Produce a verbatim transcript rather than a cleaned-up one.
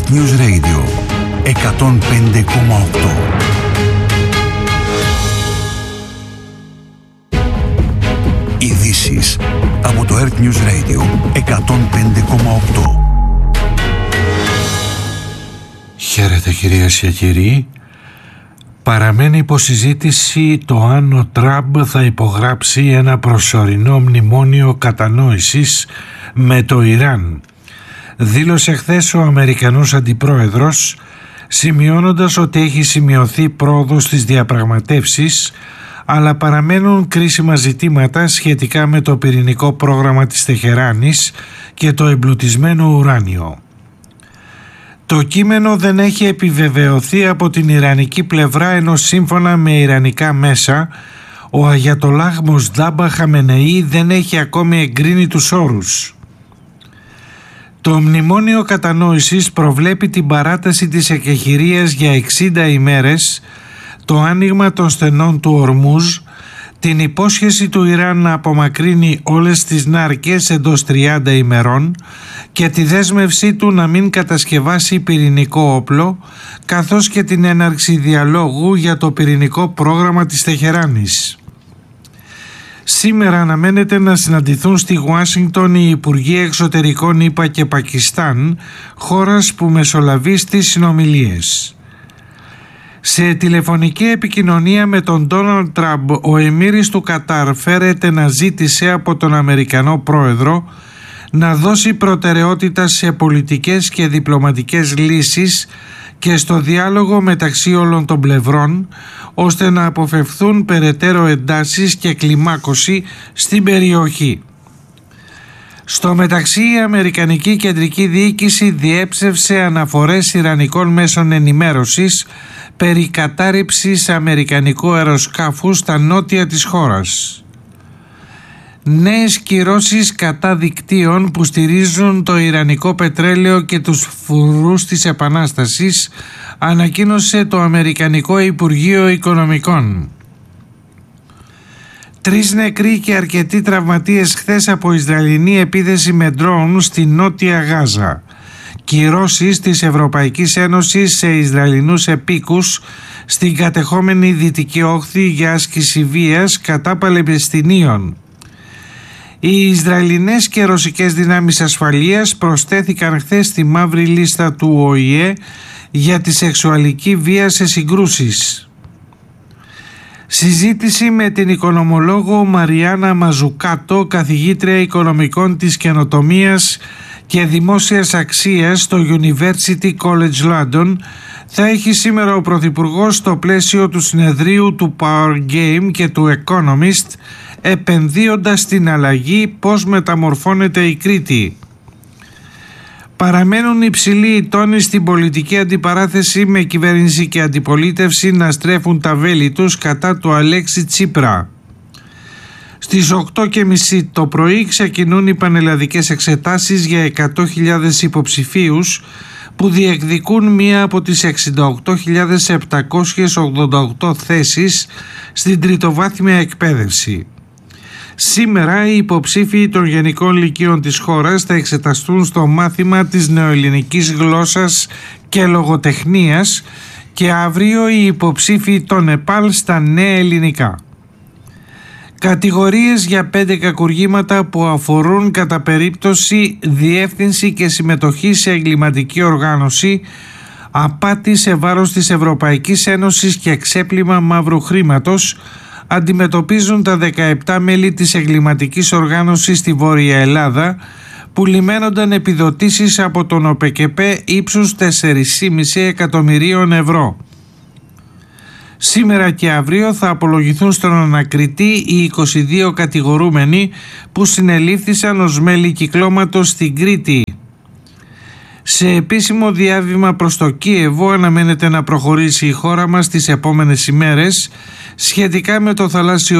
Earth News Radio εκατόν πέντε κόμμα οκτώ. Ειδήσεις από το Earth News Radio εκατόν πέντε κόμμα οκτώ. Χαίρετε κυρίες και κύριοι. Παραμένει υποσυζήτηση το αν ο Τραμπ θα υπογράψει ένα προσωρινό μνημόνιο κατανόησης με το Ιράν. Δήλωσε χθες ο Αμερικανός Αντιπρόεδρος, σημειώνοντας ότι έχει σημειωθεί πρόοδος στις διαπραγματεύσεις, αλλά παραμένουν κρίσιμα ζητήματα σχετικά με το πυρηνικό πρόγραμμα της Τεχεράνης και το εμπλουτισμένο ουράνιο. Το κείμενο δεν έχει επιβεβαιωθεί από την ιρανική πλευρά, ενώ σύμφωνα με ιρανικά μέσα ο Αγιατολάχ Μοσδάμπα Χαμενεή δεν έχει ακόμη εγκρίνει τους όρους. Το μνημόνιο κατανόησης προβλέπει την παράταση της εκεχηρίας για εξήντα ημέρες, το άνοιγμα των στενών του Ορμούζ, την υπόσχεση του Ιράν να απομακρύνει όλες τις νάρκες εντός τριάντα ημερών και τη δέσμευσή του να μην κατασκευάσει πυρηνικό όπλο, καθώς και την έναρξη διαλόγου για το πυρηνικό πρόγραμμα της Τεχεράνης. Σήμερα αναμένεται να συναντηθούν στη Ουάσιγκτον οι Υπουργοί Εξωτερικών ΗΠΑ και Πακιστάν, χώρας που μεσολαβεί στις συνομιλίες. Σε τηλεφωνική επικοινωνία με τον Ντόναλντ Τραμπ, ο εμμύρης του Κατάρ φέρεται να ζήτησε από τον Αμερικανό πρόεδρο να δώσει προτεραιότητα σε πολιτικές και διπλωματικές λύσεις και στο διάλογο μεταξύ όλων των πλευρών, ώστε να αποφευθούν περαιτέρω εντάσεις και κλιμάκωση στην περιοχή. Στο μεταξύ, η Αμερικανική Κεντρική Διοίκηση διέψευσε αναφορές ιρανικών μέσων ενημέρωσης περί κατάρριψης αμερικανικού αεροσκάφου στα νότια της χώρας. Νέες κυρώσεις κατά δικτύων που στηρίζουν το ιρανικό πετρέλαιο και τους φρουρούς της Επανάστασης, ανακοίνωσε το Αμερικανικό Υπουργείο Οικονομικών. Τρεις νεκροί και αρκετοί τραυματίες χθες από Ισραηλινή επίθεση με ντρόουν στη Νότια Γάζα. Κυρώσεις της Ευρωπαϊκής Ένωσης σε Ισραηλινούς επίκους στην κατεχόμενη Δυτική Όχθη για άσκηση βίας κατά Παλαιστινίων. Οι Ισραηλινές και ρωσικές δυνάμεις ασφαλείας προσθέθηκαν χθες στη μαύρη λίστα του Ο Η Ε για τη σεξουαλική βία σε συγκρούσεις. Συζήτηση με την οικονομολόγο Μαριάννα Μαζουκάτο, καθηγήτρια οικονομικών της καινοτομίας και δημόσιας αξίας στο University College London, θα έχει σήμερα ο Πρωθυπουργός στο πλαίσιο του συνεδρίου του Power Game και του Economist, επενδύοντας στην αλλαγή πώς μεταμορφώνεται η Κρήτη. Παραμένουν υψηλοί οι τόνοι στην πολιτική αντιπαράθεση, με κυβέρνηση και αντιπολίτευση να στρέφουν τα βέλη τους κατά του Αλέξη Τσίπρα. Στις οκτώ και μισή το πρωί ξεκινούν οι πανελλαδικές εξετάσεις για εκατό χιλιάδες υποψηφίους που διεκδικούν μία από τις εξήντα οκτώ χιλιάδες επτακόσιες ογδόντα οκτώ θέσεις στην τριτοβάθμια εκπαίδευση. Σήμερα οι υποψήφοι των γενικών λυκείων της χώρας θα εξεταστούν στο μάθημα της νεοελληνικής γλώσσας και λογοτεχνίας και αύριο οι υποψήφοι των ΕΠΑΛ στα νέα ελληνικά. Κατηγορίες για πέντε κακουργήματα που αφορούν κατά περίπτωση διεύθυνση και συμμετοχή σε εγκληματική οργάνωση, απάτη σε βάρος της Ευρωπαϊκής Ένωσης και ξέπλυμα μαύρου χρήματος αντιμετωπίζουν τα δεκαεπτά μέλη της εγκληματικής οργάνωσης στη Βόρεια Ελλάδα, που λιμένονταν επιδοτήσεις από τον ΟΠΕΚΕΠΕ ύψους τέσσερα κόμμα πέντε εκατομμυρίων ευρώ. Σήμερα και αύριο θα απολογηθούν στον ανακριτή οι είκοσι δύο κατηγορούμενοι που συνελήφθησαν ως μέλη κυκλώματος στην Κρήτη. Σε επίσημο διάβημα προς το Κίεβο αναμένεται να προχωρήσει η χώρα μας τις επόμενες ημέρες σχετικά με το θαλάσσιο